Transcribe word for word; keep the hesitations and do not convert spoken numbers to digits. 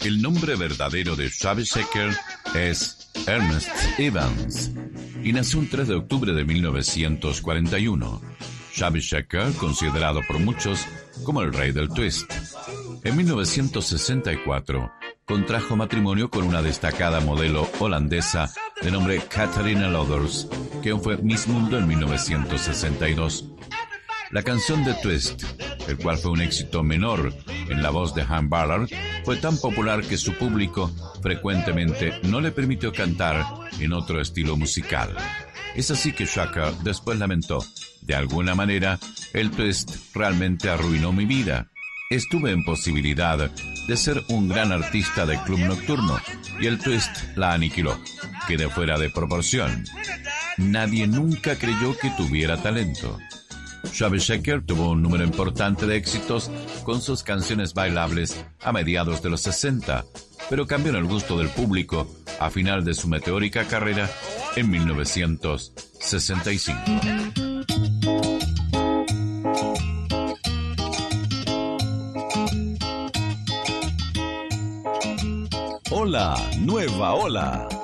El nombre verdadero de Chubby Checker es Ernest Evans y nació un tres de octubre de mil novecientos cuarenta y uno. Chubby Checker, considerado por muchos como el rey del twist. En mil novecientos sesenta y cuatro contrajo matrimonio con una destacada modelo holandesa de nombre Catharina Lothers, que fue Miss Mundo en mil novecientos sesenta y dos. La canción de Twist, el cual fue un éxito menor en la voz de Han Ballard, fue tan popular que su público frecuentemente no le permitió cantar en otro estilo musical. Es así que Checker después lamentó: de alguna manera, el twist realmente arruinó mi vida. Estuve en posibilidad de ser un gran artista de club nocturno y el twist la aniquiló. Quedé fuera de proporción. Nadie nunca creyó que tuviera talento. Chubby Checker tuvo un número importante de éxitos con sus canciones bailables a mediados de los sesenta, pero cambió en el gusto del público a final de su meteórica carrera en mil novecientos sesenta y cinco. Hola, nueva ola.